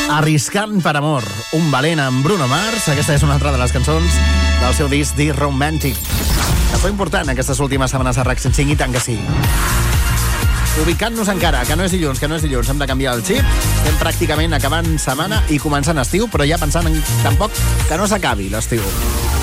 Arriscant per amor, un valent amb Bruno Mars. Aquesta és una altra de les cançons del seu disc The Romantic, que fou important aquestes últimes setmanes a RAC 105, i tant que sí. Ubicant-nos encara, que no és dilluns, hem de canviar el xip. Estem pràcticament acabant setmana i començant estiu, però ja pensant en tampoc que no s'acabi l'estiu.